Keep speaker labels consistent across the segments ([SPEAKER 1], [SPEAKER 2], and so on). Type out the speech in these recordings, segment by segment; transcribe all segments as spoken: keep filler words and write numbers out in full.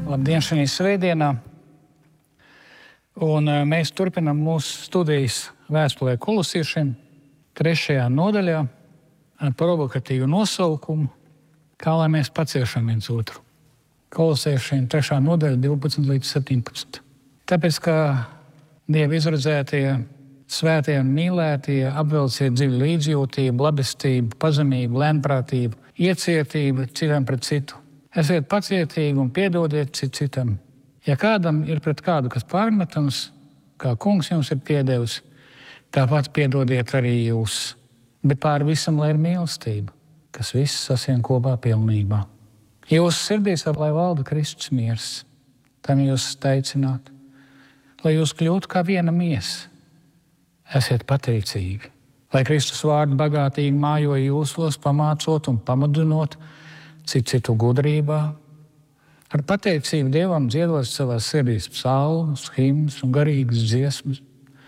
[SPEAKER 1] Labdien šajā svētdienā. Un mēs turpinām mūsu studijas vēstulē Kolosiešiem trešajā nodaļā ar provokatīvu nosaukumu Kā lai mēs paciešam viens otru. Kolosiešiem trešā nodaļa divpadsmit līdz septiņpadsmit. Tāpēc, ka Dieva izredzētie, svētie un mīlētie apvelciet dziļu līdzjūtību, labestību, pazemību, lēnprātību, iecietību citam pret citu. Esiet pacietīgi un piedodiet cit citam. Ja kādam ir pret kādu, kas pārmetams, kā kungs jums ir piedevis, tāpat piedodiet arī jūs. Bet pāri visam, lai ir mīlestība, kas viss sasien kopā pilnībā. Jūsu sirdīs, lai valda Kristus miers, tam jūs teicināt, lai jūs kļūtu kā viena miesa. Esiet pateicīgi, lai Kristus vārdi bagātīgi mājoja jūsos, pamācot un pamudinot citu citu gudrībā. Ar pateicību Dievam dziedot savās sirdīs psalmus, himnas un garīgas dziesmas.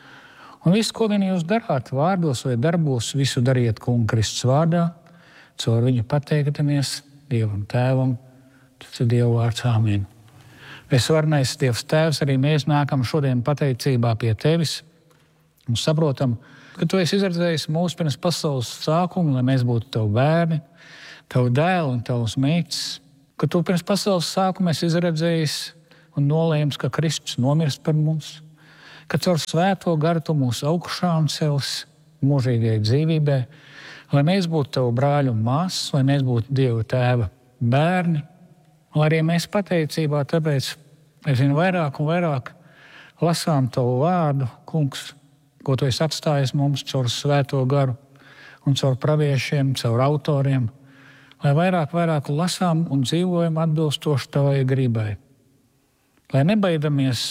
[SPEAKER 1] Un visu, ko vien jūs darāt, vārdos vai darbos, visu dariet Kunga Kristus vārdā, caur viņu pateikdamies Dievam Tēvam, tas ir Dieva vārds. Āmen. Visvarenais Dievs Tēvs, arī mēs nākam šodien pateicībā pie Tevis un saprotam, ka Tu esi izredzējis mūs pirms pasaules sākuma, lai mēs būtu Tavu bērni, Tavu dēlu un Tavus meitas, ka Tu pirms pasaules sākuma esi izredzējis un nolēms, ka Kristus nomirst par mums, ka caur svēto garu Tu mūs augšām cels mūžīgai dzīvībai, lai mēs būtu Tavu brāļu un māsas, lai mēs būtu Dieva Tēva bērni, un arī mēs pateicībā tāpēc, es zinu, vairāk un vairāk lasām Tavu vārdu, Kungs, ko Tu esi atstājis mums caur svēto garu un caur praviešiem, caur autoriem, lai vairāk, vairāk lasām un dzīvojam atbilstoši Tavai gribai. Lai nebaidamies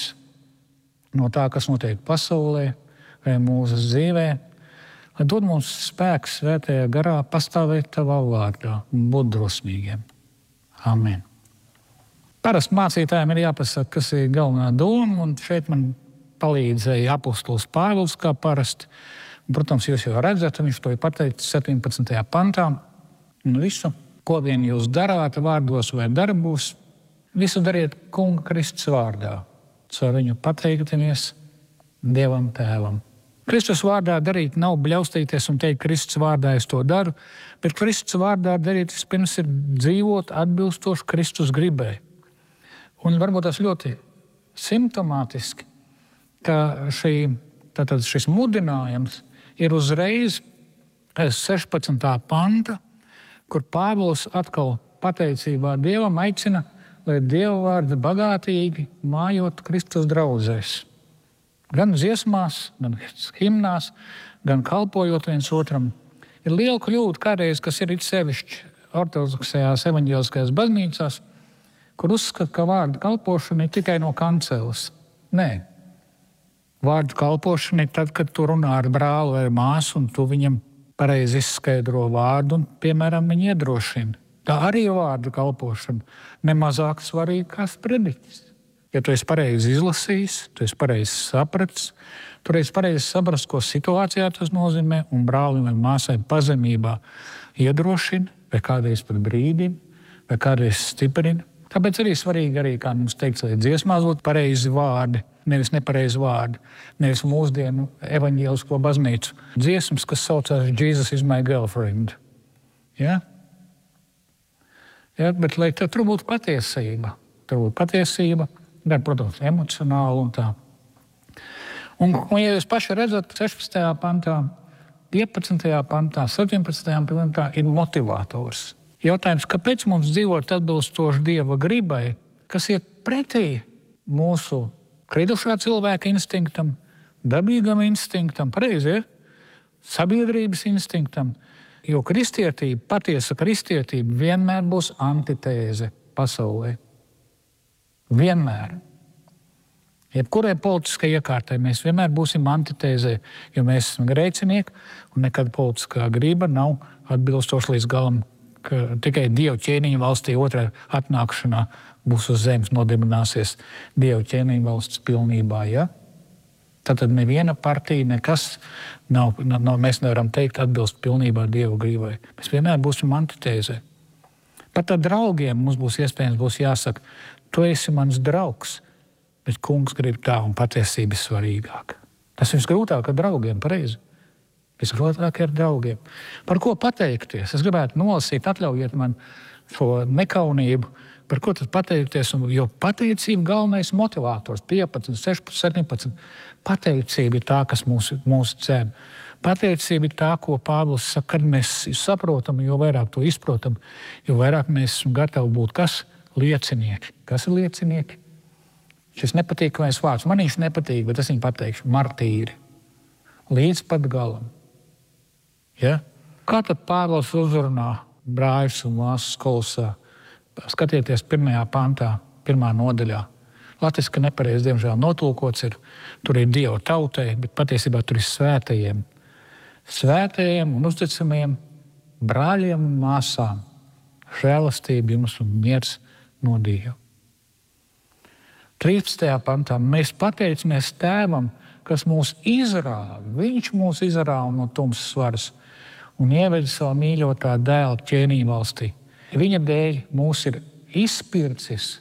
[SPEAKER 1] no tā, kas notiek pasaulē vai mūsu dzīvē, lai dod mums spēks svētajā garā pastāvēt Tavā vārdā un būt drosmīgiem. Amen. Parasti mācītājiem ir jāpasaka, kas ir galvenā doma, un šeit man palīdzēja apostols Pāvils, kā parasti. Protams, jūs jau redzat, viņš to ir pateicis septiņpadsmitajā pantā. Un visu, ko vien jūs darāt, vārdos vai darbos, visu dariet Kunga Kristus vārdā. Caur viņu pateiktamies Dievam Tēvam. Kristus vārdā darīt nav bļaustīties un teikt, Kristus vārdā es to daru, bet Kristus vārdā darīt vispirms ir dzīvot atbilstoši Kristus gribai. Un varbūt tas ļoti simptomātiski, ka šī, tātad šis mudinājums ir uzreiz sešpadsmitā panta, kur Pāvils atkal pateicībā Dievam aicina, lai Dieva vārds bagātīgi mājot Kristus draudzēs. Gan dziesmās, gan himnās, gan kalpojot viens otram. Ir liela kļūda kādreiz, kas ir it sevišķi ortodoksajās evaņģēliskajās baznīcās, kur uzskata, ka vārdu kalpošana ir tikai no kanceles. Nē. Vārdu kalpošana ir tad, kad tu runā ar brāli vai māsu, un tu viņam pareizi izskaidro vārdu, un, piemēram, viņu iedrošina. Tā arī ir vārdu kalpošana. Nemazāk svarīgi kā sprediķis. Ja tu esi pareizi izlasījis, tu esi pareizi sapratis, tu esi pareizi saprast, ko situācijā tas nozīmē, un brālim vai māsai pazemībā iedrošina, vai kādreiz pat brīdina, vai kādreiz stiprina. Tāpēc arī svarīgi, arī, kā mums teikts, lai dziesmās būtu pareizi vārdi, nevis nepareizi vārdi, nevis mūsdienu evaņģēlisko baznīcu dziesmas, kas saucās Jesus is my girlfriend. Ja? Ja, bet lai tur būtu patiesība, tur būtu patiesība, gan, protams, emocionāli un tā. Un, un ja jūs paši redzat, sešpadsmitajā pantā, piecpadsmitajā pantā, septiņpadsmitajā pantā ir motivators. Jautājums, kāpēc mums dzīvot atbilstoši Dieva gribai, kas iet pretī mūsu kritušā cilvēka instinktam, dabīgam instinktam, pareizi ir, sabiedrības instinktam, jo kristietība, patiesa kristietība vienmēr būs antitēze pasaulē. Vienmēr. Jebkurai politiskai iekārtai mēs vienmēr būsim antitēzē, jo mēs esam grēcinieki un nekad politiskā griba nav atbilstoši līdz galam, ka tikai Dieva ķēniņa valstī otrā atnākšanā būs uz zemes nodibināsies Dieva ķēniņa valsts pilnībā. Ja? Tātad neviena partija, nekas nav, nav, mēs nevaram teikt atbilst pilnībā Dieva gribai. Mēs vienmēr būsim antitēzē. Pat ar draugiem mums būs iespējams būs jāsaka, tu esi mans draugs, bet kungs grib tā un patiesība ir svarīgāka. Tas ir visgrūtāk ar draugiem, pareizi. Visgrūtāk ar draugiem. Par ko pateikties? Es gribētu nolasīt, atļaujiet man šo nekaunību, par ko tad pateikties, jo pateicība galvenais motivators, piecpadsmit, sešpadsmit, septiņpadsmit. Pateicība ir tā, kas mūs, mūs dzen. Pateicība ir tā, ko Pāvils saka, kad mēs saprotam, jo vairāk to izprotam, jo vairāk mēs esam gatavi būt kas? Liecinieki. Kas ir liecinieki? Šis nepatīkamais vārds. Man viņš nepatīk, bet es viņu pateikšu. Martīri. Līdz pat galam. Ja? Kā tad Pāvils uzrunā brāļus un māsas Kolosā? Skatieties pirmajā pantā, pirmā nodaļā. Latviski nepareizi, diemžēl, notulkots ir. Tur ir Dieva tautai, bet patiesībā tur ir svētajiem. Svētajiem un uzticamiem brāļiem un māsām. Žēlastība jums un miers no Dieva. trīspadsmitajā pantā mēs pateicamies Tēvam, kas mūs izrāva. Viņš mūs izrāva no tumsas varas un ieveda savu mīļotā dēla ķēniņu valstī. Viņa dēļ mūs ir izpircis,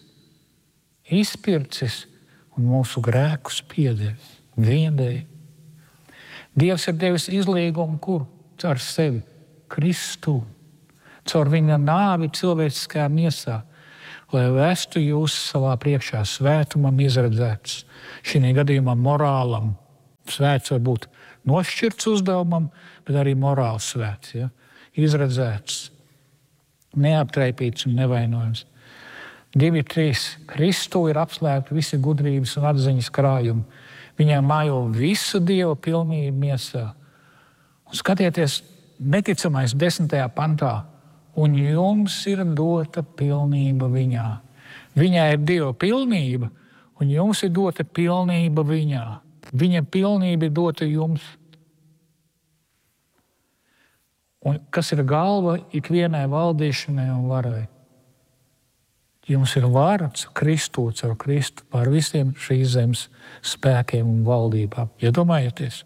[SPEAKER 1] izpircis un mūsu grēkus piedevis. Viņa dēļ. Dievs ir devis izlīgumu, kur? Caur sevi, Kristu. Caur viņa nāvi cilvēciskajā miesā, lai vestu jūs savā priekšā svētumam izredzēts. Šī gadījumā morālam. Svēts var būt nošķirts uzdevumam, bet arī morāls svēts. Ja? Izredzēts, neaptraipīts un nevainojams. Divi, trīs. Kristu ir apslēpti visi gudrības un atziņas krājumi. Viņā mājo visu Dieva pilnību miesā. Un skatieties, neticamais desmitajā pantā. Un jums ir dota pilnība viņā. Viņā ir Dieva pilnība, un jums ir dota pilnība viņā. Viņa pilnība ir dota jums. Un kas ir galva ikvienai valdīšanai un varai? Jums ir vara Kristu, caur Kristu pār visiem šīs zemes spēkiem un valdībām. Iedomājieties.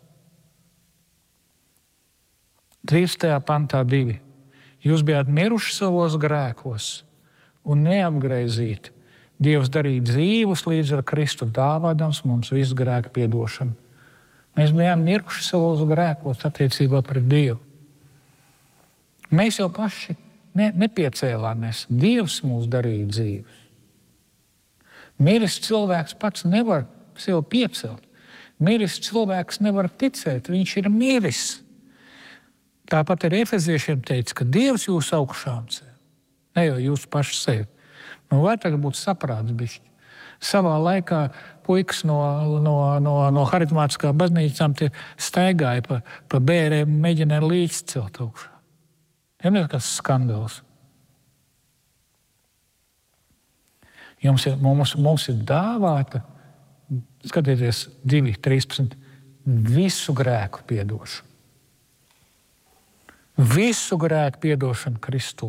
[SPEAKER 1] trīspadsmitajā pantā divi. Jūs bijāt miruši savos grēkos un neapgraizīti. Dievs darīja dzīvus līdz ar Kristu, dāvādams mums visu grēku piedošanu. Mēs bijām miruši savos grēkos attiecībā pret Dievu. Mēs jau paši ne, nepiecēlāmies. Dievs mūs darīja dzīvus. Miris cilvēks pats nevar sev piecelt. Miris cilvēks nevar ticēt, viņš ir miris. Tāpat arī Efeziešiem teica, ka Dievs jūs augšām cēl. Ne jau jūs paši sevi. Nu, vai tagad būtu saprāts bišķi? Savā laikā puikas no, no, no, no harizmātiskā baznīcām tie staigāja pa, pa bērēm un mēģināja līdz celt augšā. Ja ne kas skandāls. Jums ir, mums, mums ir dāvāta, skatieties, divi, trīspadsmit, visu grēku piedošanu. Visu grēku piedošanu Kristu.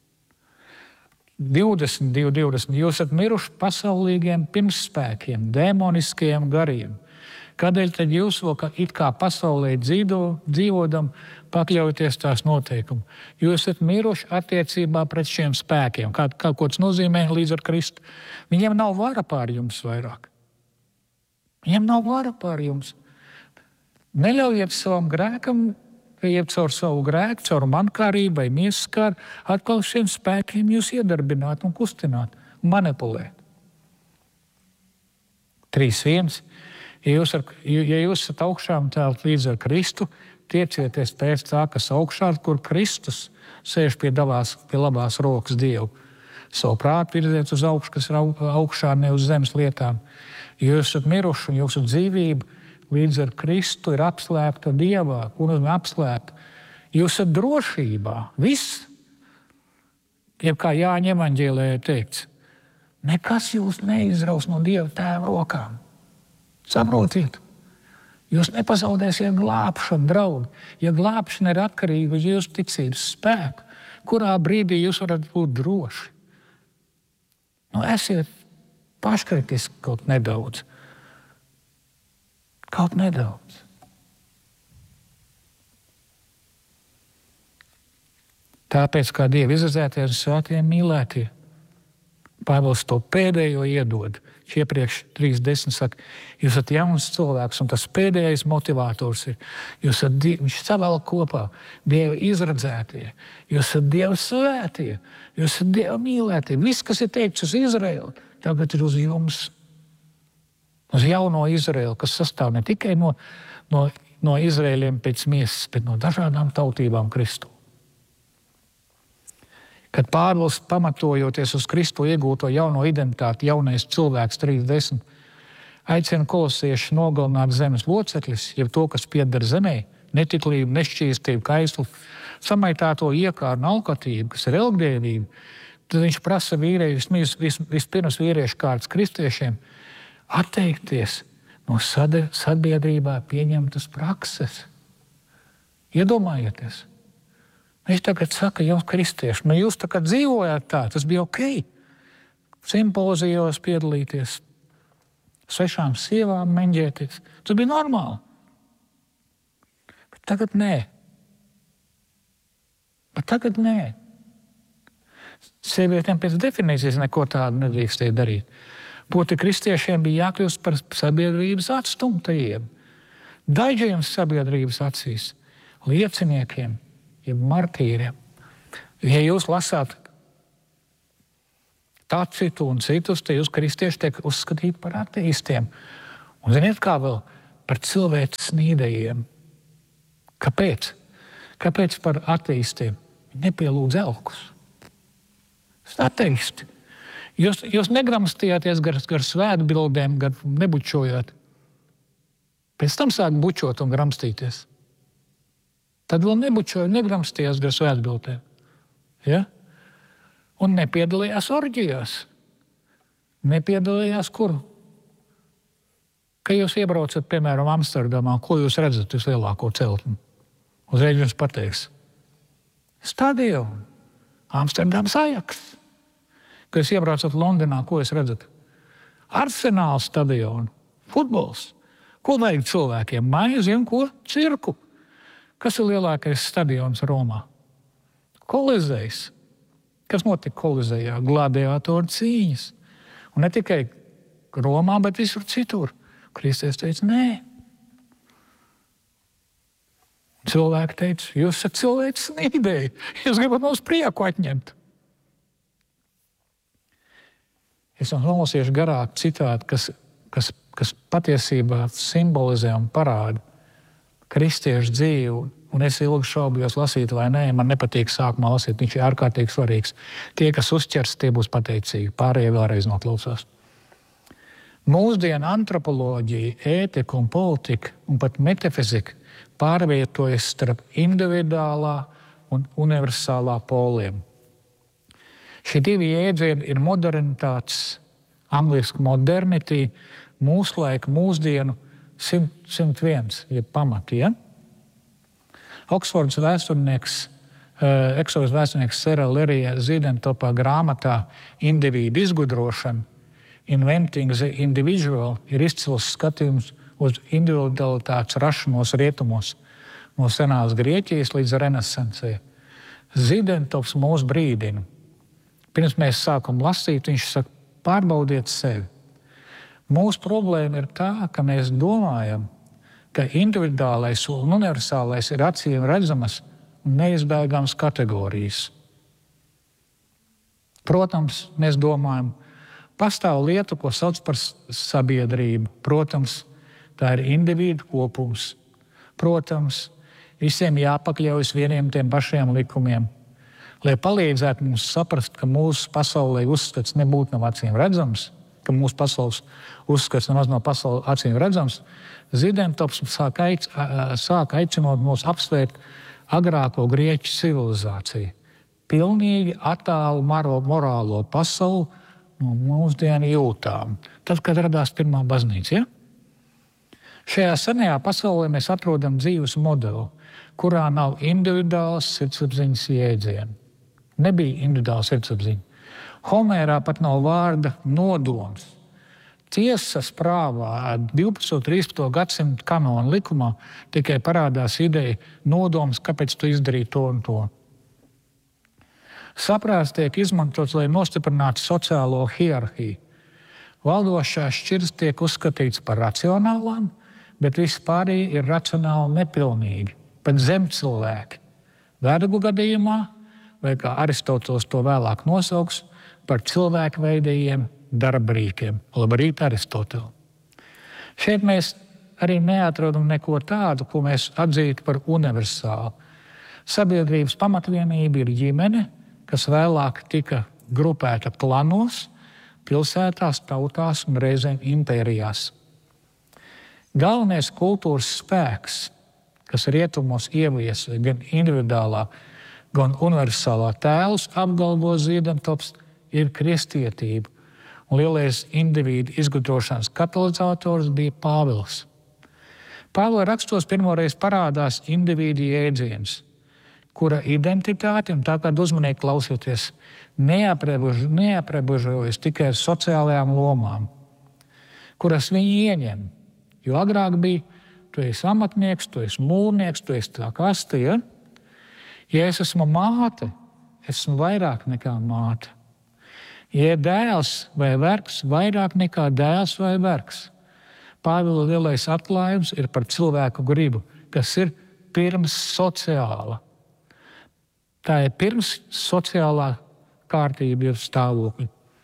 [SPEAKER 1] divdesmit divi, divdesmit. Jūs esat miruši pasaulīgiem pirmsspēkiem, demoniskiem gariem. Kādēļ tad jūs vēl kā, it kā pasaulē dzīvo, dzīvodam, pakļaujoties tās noteikumu? Jūs esat miruši attiecībā pret šiem spēkiem. Kā, kā ko tas nozīmē līdz ar Kristu? Viņiem nav vara pār jums vairāk. Viņiem nav vara pār jums. Neļaujiet savam grēkam, iet caur savu grēku, caur mankārību vai miesaskāru, atkal šiem spēkiem jūs iedarbināt un kustināt un manipulēt. trīs viens. Ja jūs, ar, ja jūs esat augšām celt līdz ar Kristu, tiecieties pēc tā, kas augšā, kur Kristus sēž pie, davās, pie labās rokas Dievu. Savu prātu virziet uz augšu, kas ir augšā, ne uz zemes lietām. Ja jūs esat miruši un jūsu dzīvība līdz ar Kristu ir apslēpta Dievā, un apslēpta. Jūs esat drošībā. Viss. Jeb kā Jāņa evaņģēlijā teikts, nekas jūs neizraus no Dieva Tēva rokām. Saprotiet? Jūs nepazaudēsiet glābšanu, draugi. Ja glābšana ir atkarīga uz jūsu ticības spēku, kurā brīdī jūs varat būt droši? Nu, esiet paškritiski kaut nedaudz. Kaut nedaudz. Tāpēc, kā Dieva izredzētie un svētie mīlētie, Pāvils to pēdējo iedod. Iepriekš trīs desmit saka, jūs esat jauns cilvēks, un tas pēdējais motivators ir, jūs esat, viņš savēl kopā, Dieva izredzētie, jūs esat Dieva svētie, jūs esat Dieva mīlētie. Viss, kas ir teikts uz Izraēlu, tagad ir uz jums. Uz jauno Izraēlu, kas sastāv ne tikai no, no, no Izraēļiem pēc miesas, bet no dažādām tautībām Kristu. Kad Pāvils, pamatojoties uz Kristu iegūto jauno identitāti, jaunais cilvēks trīs desmit, aicina kolosiešus nogalināt zemes locekļus, jeb to, kas pieder zemē, netiklību, nešķīstību, kaislu, samaitāto iekāru un alkatību, kas ir ilgdievība, tad viņš prasa vīrieši, vis, vis, vispirms vīriešu kārtas kristiešiem, atteikties no sabiedrībā pieņemtas prakses. Iedomājieties! Viņš tagad saka, jums kristieši, nu jūs tā kā dzīvojāt tā, tas bija ok. Simpozijos piedalīties, svešām sievām meņģēties, tas bija normāli. Bet tagad nē. Bet tagad nē. Sievietēm pēc definīcijas neko tādu nedrīkstēja darīt. Proti kristiešiem bija jākļūst par sabiedrības atstumtajiem, daļiem sabiedrības acīs, lieciniekiem, jeb martīriem. Ja jūs lasāt Tacitu un citus, te jūs kristieši tiek uzskatīti par ateistiem. Un ziniet kā vēl? Par cilvēces nīdējiem. Kāpēc? Kāpēc par ateistiem? Viņi nepielūdz elkus. Tas ateisti. Jūs, jūs negramstījāties gar, gar svētbildēm, gar nebučojāt. Pēc tam sāk bučot un gramstīties. Tad vēl nebučoja, negramstījās gar svētbildēm. Ja? Un nepiedalījās orģijās. Nepiedalījās kur? Kad jūs iebraucat, piemēram, Amsterdamā, ko jūs redzat vislielāko celtni? Uzreiz jums pateiks. Stadionu. Amsterdams Ajax. Kad jūs iebraucat Londonā, ko jūs redzat? Arsenāla stadionu. Futbols. Ko vajag cilvēkiem? Maizi un ko? Cirku. Kas ir lielākais stadions Romā? Kolizejs. Kas notika Kolizejā? Gladiatoru cīņas. Un ne tikai Romā, bet visur citur. Kristus teica, nē. Cilvēki teica, jūs esat cilvēks nīdēji. Jūs gribat mums prieku atņemt. Es jums nolasīšu garāk citātu, kas, kas, kas patiesībā simbolizē un parāda kristiešu dzīvi, un es ilgi šaubījos lasīt vai nē, man nepatīk sākumā lasīt, viņš ir ārkārtīgi svarīgs. Tie, kas uzķers, tie būs pateicīgi, pārējie vēlreiz noklausās. Mūsdienu antropoloģija, ētika un politika un pat metafizika pārvietojas starp individuālā un universālā poliem. Šie divi jēdzieni ir modernitātes, angliski modernity, mūsu laika, mūsdienu simt viens, ja pamati, ja? Oksfordas vēsturnieks, uh, Oksfordas vēsturnieks Sera Lerija Zidentopā grāmatā Individu izgudrošana, Inventing the Individual, ir izcils skatījums uz individualitātes rašanos rietumos, no senās Grieķijas līdz renesansē. Zidentops mūs brīdina. Pirms mēs sākam lasīt, viņš saka, pārbaudiet sevi. Mūsu problēma ir tā, ka mēs domājam, ka individuālais un universālais ir acīm redzamas un neizbēgams kategorijas. Protams, mēs domājam, pastāv lieta, ko sauc par sabiedrību. Protams, tā ir individu kopums. Protams, visiem jāpakļaujas vieniem tiem pašiem likumiem. Lai palīdzētu mums saprast, ka mūsu pasaulē uzskats nebūtu nav acīm redzams, ka mūsu pasaules uzskats nemaz nav pasaules acīm redzams, Zidentops sāk, aic, sāk aicinot mūs apsvērt agrāko grieķu civilizāciju. Pilnīgi attālu morālo pasauli no mūsdienu jūtām. Tad, kad radās pirmā baznīca, ja? Šajā senajā pasaulē mēs atrodam dzīves modeli, kurā nav individuāls sirdsapziņas jēdzienu. Nebija individuāla sirdsapziņa. Homērā pat nav vārda nodoms. Tiesas prāvā divpadsmito trīspadsmito gadsimta kanona likumā tikai parādās ideja nodoms, kāpēc tu izdarīji to un to. Saprāts tiek izmantots, lai nostiprinātu sociālo hierarhiju. Valdošās šķiras tiek uzskatīts par racionālām, bet visi pārējie ir racionāli nepilnīgi, pat zemcilvēki. Vergu gadījumā, vai kā Aristoteles to vēlāk nosauks, par cilvēku veidējiem darbrīkiem. Labrīt, Aristoteli. Šeit mēs arī neatrodam neko tādu, ko mēs atzītu par universālu. Sabiedrības pamatvienība ir ģimene, kas vēlāk tika grupēta klanos, pilsētās, tautās un reizēm impērijās. Galvenais kultūras spēks, kas rietumos ieviesa gan individuālā, gan universālā tēlus, apgalvo Ziedonis, ir kristietība. Un lielais individu izgudrošanas katalizators bija Pāvils. Pāvila rakstos pirmoreiz parādās individu jēdziens, kura identitāte, un tāpēc uzmanīgi klausoties, neaprebežojas tikai ar sociālajām lomām, kuras viņi ieņem. Jo agrāk bija, tu esi amatnieks, tu esi mūrnieks, tu esi tā kaste, ja? Ja es esmu māte, esmu vairāk nekā māte. Ja ir dēls vai vergs, vairāk nekā dēls vai vergs. Pāvila lielais atklājums ir par cilvēku gribu, kas ir pirms sociāla. Tā ir pirms sociālā kārtība ir stāvokļi.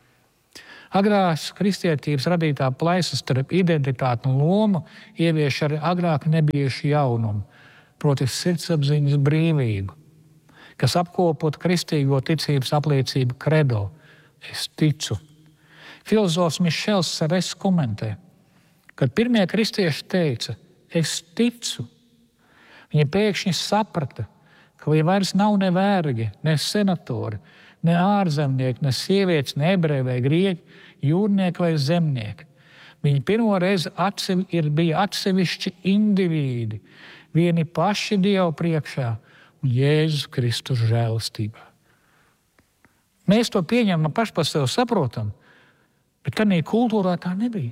[SPEAKER 1] Agrās kristietības radītā plaisa starp identitāti un lomu ievieš arī agrāk nebijuši jaunumu, proti sirdsapziņas brīvību, kas apkopot kristīgo ticības apliecību kredo. Es ticu. Filozofs Mišels Sares komentē, kad pirmie kristieši teica, es ticu, viņi pēkšņi saprata, ka viņi vairs nav ne vergi, ne senatori, ne ārzemnieki, ne sievietes, ne ebreji vai grieķi, jūrnieki vai zemnieki. Viņi pirmo reizi atsevi, ir, bija atsevišķi indivīdi, vieni paši Dievu priekšā un Jēzus Kristus žēlastībā. Mēs to pieņemam paši par sevi saprotam, bet tādā kultūrā tā nebija.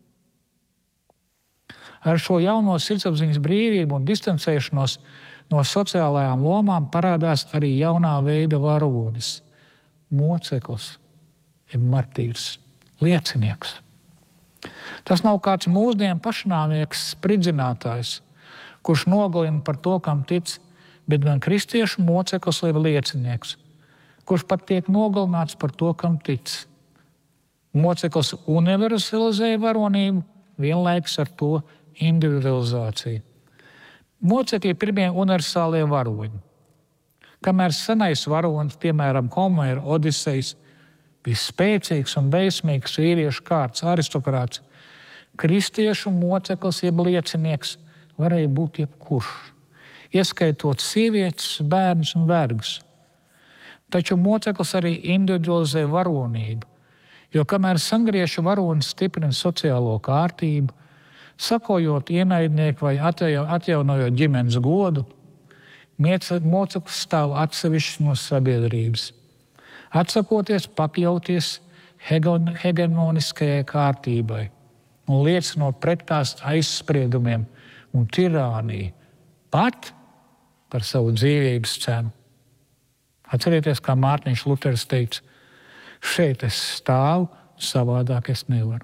[SPEAKER 1] Ar šo jauno sirdsapziņas brīvību un distancēšanos no sociālajām lomām parādās arī jaunā veida varonis, moceklis, ir martīrs, liecinieks. Tas nav kāds mūsdienu pašnāvnieks spridzinātājs, kurš nogalina par to, kam tic, bet gan kristiešu moceklis ir liecinieks, kurš pat tiek nogalināts par to, kam tic. Moceklis universalizēja varonību, vienlaikus ar to individualizāciju. Mocekļi ir pirmie universālie varoņi. Kamēr senais varonis, piemēram, Homēra Odisejs, bija spēcīgs un veiksmīgs vīriešu kārts, aristokrāts, kristiešu moceklis, jeb liecinieks, varēja būt jebkurš, ieskaitot sievietes, bērnus un vergus. Taču moceklis arī individualizē varonību, jo kamēr sangriešu varonis stiprina sociālo kārtību, sakojot ienaidnieku vai atjaunojot ģimenes godu, moceklis stāv atsevišķs no sabiedrības, atsakoties pakļauties hegemoniskajai kārtībai un liecinot pret tās aizspriedumiem un tirāniju, pat par savu dzīvības cenu. Atcerieties, kā Mārtiņš Luters teica, šeit es stāvu, savādāk es nevaru.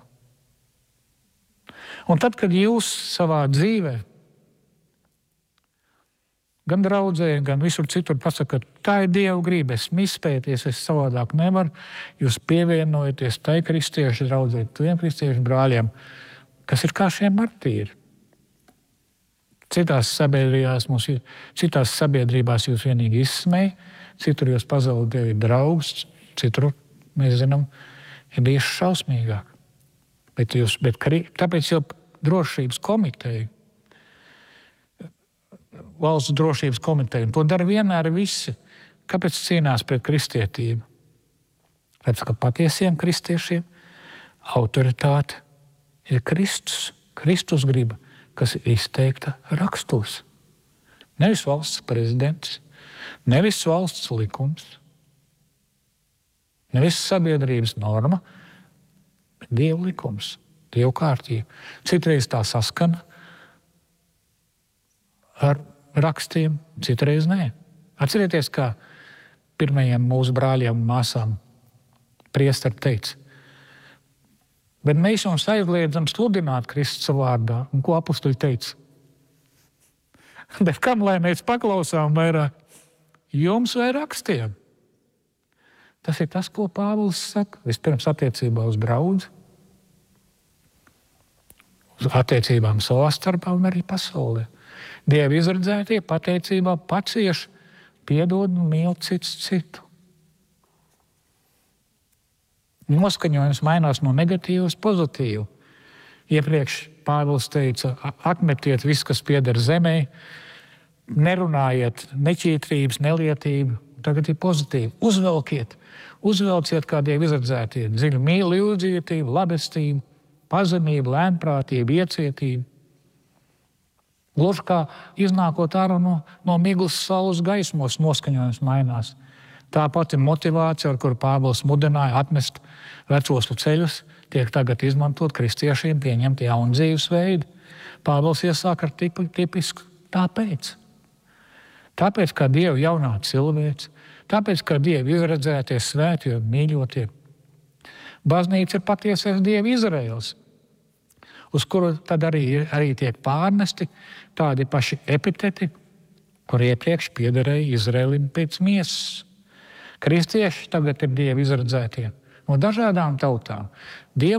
[SPEAKER 1] Un tad, kad jūs savā dzīvē, gan draudzē, gan visur citur pasakat, tā ir Dieva grība, esmu izpēties, es savādāk nevaru, jūs pievienojaties tai kristiešu draudzē, tiem kristiešu brāļiem, kas ir kā šie martīri. Citās sabiedrībās, mums, citās sabiedrībās jūs vienīgi izsmēja, citur jūs pazaudēja draugs, citur, mēs zinām, ir bijis šausmīgāk. Bet jūs, bet, tāpēc jau drošības komiteja, valsts drošības komiteja, to dara vienmēr visi. Kāpēc cīnās pret kristietību? Tāpēc, ka patiesiem kristiešiem autoritāte ir Kristus, Kristus griba, kas ir izteikta rakstos. Nevis valsts prezidents, nevis valsts likums, nevis sabiedrības norma, bet Dieva likums, Dieva kārtība. Citreiz tā saskana ar rakstiem, citreiz nē. Atcerieties, kā pirmajiem mūsu brāļiem un māsām priesteri teica. Bet mēs jums aizliedzam sludināt Kristus vārdā. Un ko apustuļi teica? Bet kam lai mēs paklausām vairāk? Jums vai rakstiem? Tas ir tas, ko Pāvils saka. Vispirms attiecībā uz draudzi, uz attiecībām savā starpā un arī pasaulē. Dievi izredzētie pateicībā pacieš, piedod un mīl cits citu. Noskaņojums mainās no negatīva uz pozitīvu. Iepriekš Pāvils teica, atmetiet visu, kas pieder zemē, nerunājiet neķītrības, nelietību. Tagad ir pozitīvi. Uzvelkiet, uzvelciet kā Dievi izredzētie. Dziļu mīlestību, labestību, pazemību, lēnprātību, iecietību. Gluži kā iznākot ārā no, no miglas saules gaismos, noskaņojums mainās. Tā pati motivācija, ar kuru Pāvils mudināja atmest vecos ceļus, tiek tagad izmantot kristiešiem pieņemt jaunu dzīvesveidu. Pāvils iesāk ar tipisku tāpēc. Tāpēc, kā Dieva jaunā cilvēce, tāpēc, kā Dieva izredzētie, svētie un mīļotie. Baznīca ir patiesais Dieva Izraels, uz kuru tad arī, arī tiek pārnesti tādi paši epiteti, kur iepriekš piederēja Izraēlim pēc miesas. Kristieši tagad ir Dieva izredzētie no dažādām tautām. Dieva